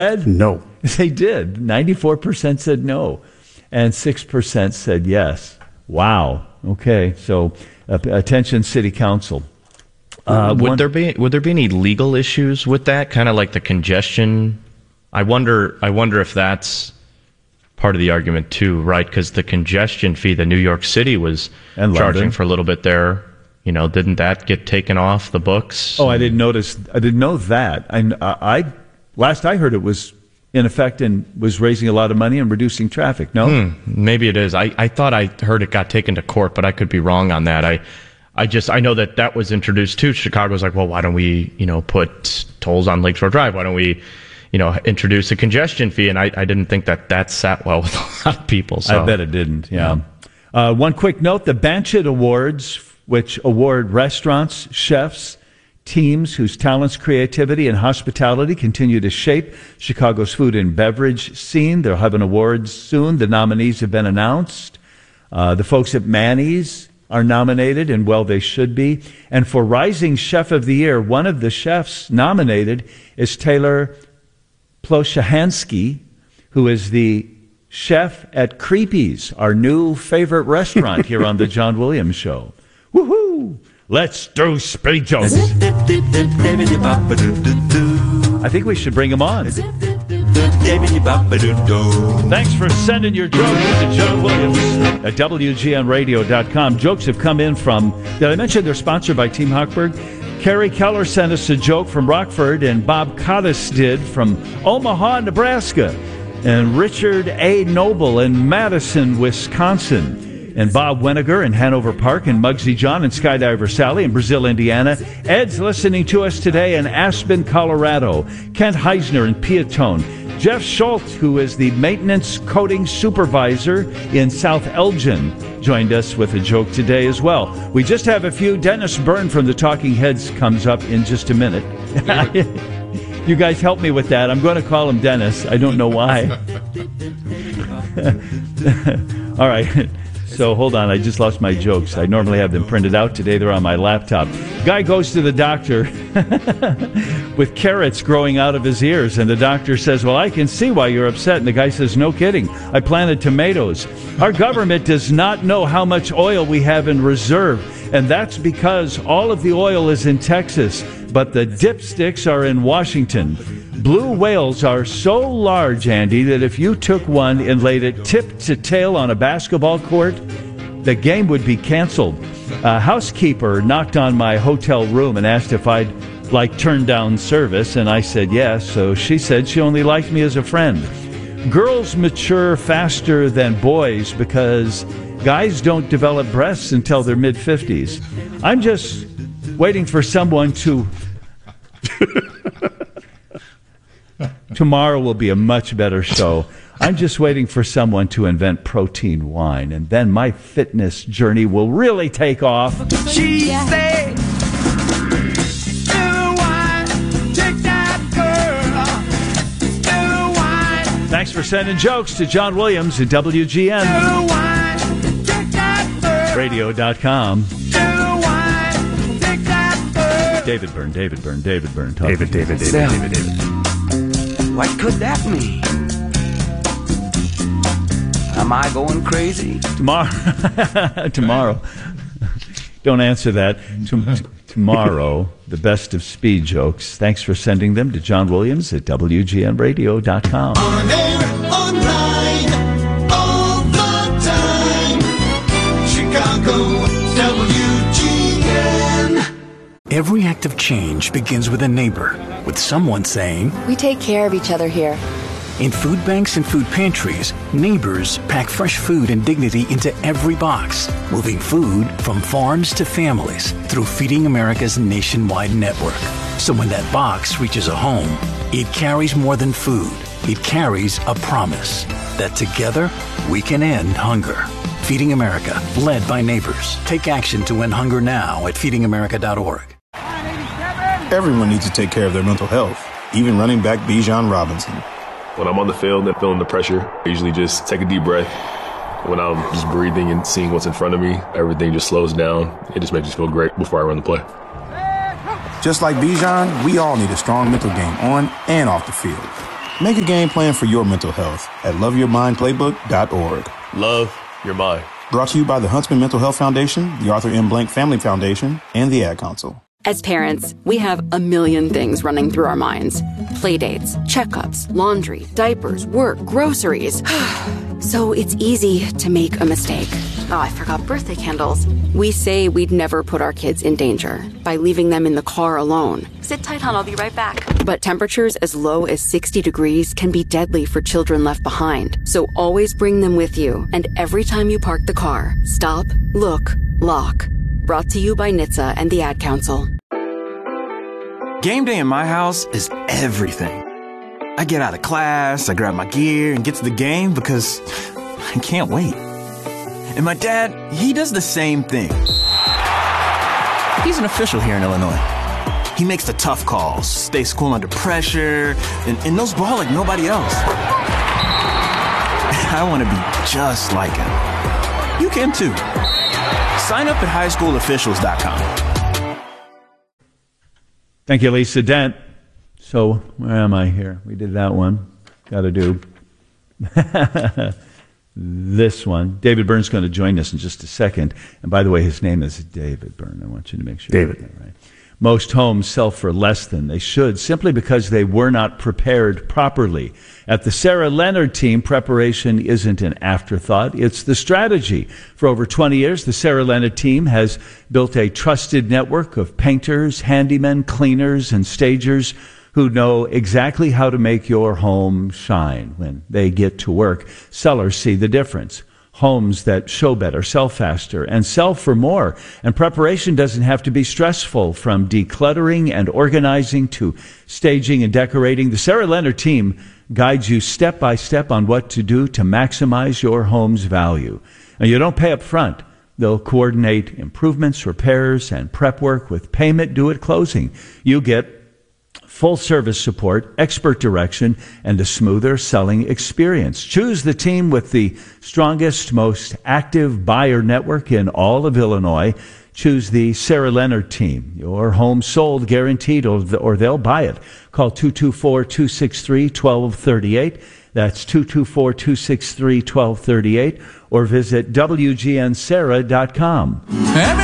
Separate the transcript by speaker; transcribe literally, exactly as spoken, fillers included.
Speaker 1: No.
Speaker 2: They did. ninety-four percent said no, and six percent said yes. Wow. Okay. So, uh, attention, City Council.
Speaker 3: Uh, would one, there be would there be any legal issues with that? Kind of like the congestion. I wonder. I wonder if that's part of the argument too, right? Because the congestion fee that New York City was
Speaker 2: and
Speaker 3: charging
Speaker 2: London.
Speaker 3: for a little bit there, you know, didn't that get taken off the books?
Speaker 2: Oh, I didn't notice. I didn't know that. I, I last I heard it was in effect and was raising a lot of money and reducing traffic. No,
Speaker 3: hmm, maybe it is. I, I thought I heard it got taken to court, but I could be wrong on that. I. I just, I know that that was introduced too. Chicago's like, well, why don't we, you know, put tolls on Lakeshore Drive? Why don't we, you know, introduce a congestion fee? And I, I didn't think that that sat well with a lot of people. So.
Speaker 2: I bet it didn't, yeah. yeah. Uh, one quick note, the Banchett Awards, which award restaurants, chefs, teams whose talents, creativity, and hospitality continue to shape Chicago's food and beverage scene. They'll have an awards soon. The nominees have been announced. Uh, the folks at Manny's are nominated, and well, they should be. And for Rising Chef of the Year, one of the chefs nominated is Taylor Ploshahansky, who is the chef at Creepy's, our new favorite restaurant here on the John Williams Show. Woohoo! Let's do speed jokes. I think we should bring him on. Thanks for sending your jokes to John Williams at W G N radio dot com. Jokes have come in from, did I mention they're sponsored by Team Hochberg? Carrie Keller sent us a joke from Rockford, and Bob Cottis did from Omaha, Nebraska, and Richard A. Noble in Madison, Wisconsin. And Bob Weniger in Hanover Park, and Muggsy John and Skydiver Sally in Brazil, Indiana. Ed's listening to us today in Aspen, Colorado. Kent Heisner in Peatone. Jeff Schultz, who is the maintenance coating supervisor in South Elgin, joined us with a joke today as well. We just have a few. Dennis Byrne from the Talking Heads comes up in just a minute. You guys help me with that. I'm going to call him Dennis. I don't know why. All right. So hold on, I just lost my jokes. I normally have them printed out. Today they're on my laptop. Guy goes to the doctor with carrots growing out of his ears, and the doctor says, well, I can see why you're upset. And the guy says, no kidding. I planted tomatoes. Our government does not know how much oil we have in reserve, and that's because all of the oil is in Texas, but the dipsticks are in Washington. Blue whales are so large, Andy, that if you took one and laid it tip to tail on a basketball court, the game would be canceled. A housekeeper knocked on my hotel room and asked if I'd like turn down service, and I said yes, so she said she only liked me as a friend. Girls mature faster than boys because guys don't develop breasts until their mid-fifties. I'm just waiting for someone to... Tomorrow will be a much better show. I'm just waiting for someone to invent protein wine, and then my fitness journey will really take off.
Speaker 4: She said, wine, take that girl, wine.
Speaker 2: Thanks for sending jokes to John Williams at W G N radio dot com. David Byrne, David Byrne, David Byrne.
Speaker 1: David, David, David,
Speaker 4: David,
Speaker 1: David, David.
Speaker 4: What could that mean? Am I going crazy?
Speaker 2: Tomorrow, tomorrow. Don't answer that. T- tomorrow, the best of speed jokes. Thanks for sending them to John Williams at W G N radio dot com.
Speaker 5: On air, online, all the time. Chicago, W G N.
Speaker 6: Every act of change begins with a neighbor, with someone saying,
Speaker 7: we take care of each other here.
Speaker 6: In food banks and food pantries, neighbors pack fresh food and dignity into every box, moving food from farms to families through Feeding America's nationwide network. So when that box reaches a home, it carries more than food. It carries a promise that together we can end hunger. Feeding America, led by neighbors. Take action to end hunger now at feeding america dot org.
Speaker 8: Everyone needs to take care of their mental health, even running back Bijan Robinson.
Speaker 9: When I'm on the field and feeling the pressure, I usually just take a deep breath. When I'm just breathing and seeing what's in front of me, everything just slows down. It just makes me feel great before I run the play.
Speaker 8: Just like Bijan, we all need a strong mental game on and off the field. Make a game plan for your mental health at love your mind playbook dot org.
Speaker 9: Love your mind.
Speaker 8: Brought to you by the Huntsman Mental Health Foundation, the Arthur M. Blank Family Foundation, and the Ad Council.
Speaker 1: As parents, we have a million things running through our minds. Playdates, checkups, laundry, diapers, work, groceries. So it's easy to make a mistake. Oh, I forgot birthday candles. We say we'd never put our kids in danger by leaving them in the car alone. Sit tight, hon, I'll be right back. But temperatures as low as sixty degrees can be deadly for children left behind. So always bring them with you. And every time you park the car, stop, look, lock. Brought to you by N H T S A and the Ad Council.
Speaker 7: Game day in my house is everything. I get out of class, I grab my gear, and get to the game because I can't wait. And my dad, he does the same thing. He's an official here in Illinois. He makes the tough calls, stays cool under pressure, and, and knows ball like nobody else. I want to be just like him. You can too. Sign up at high school officials dot com.
Speaker 2: Thank you, Lisa Dent. So, where am I here? We did that one. Got to do this one. David Byrne's going to join us in just a second. And by the way, his name is David Byrne. I want you to make sure
Speaker 3: David.
Speaker 2: you get that right. Most homes sell for less than they should simply because they were not prepared properly. At the Sarah Leonard team, preparation isn't an afterthought. It's the strategy. For over twenty years, the Sarah Leonard team has built a trusted network of painters, handymen, cleaners, and stagers who know exactly how to make your home shine. When they get to work, sellers see the difference. Homes that show better, sell faster, and sell for more. And preparation doesn't have to be stressful. From decluttering and organizing to staging and decorating, the Sarah Leonard team guides you step by step on what to do to maximize your home's value. And you don't pay up front. They'll coordinate improvements, repairs, and prep work with payment due at closing. You get full service support, expert direction, and a smoother selling experience. Choose the team with the strongest, most active buyer network in all of Illinois. Choose the Sarah Leonard team. Your home sold guaranteed, or, or they'll buy it. Call two two four, two six three, one two three eight. That's two two four, two six three, one two three eight. Or visit W G N Sarah dot com.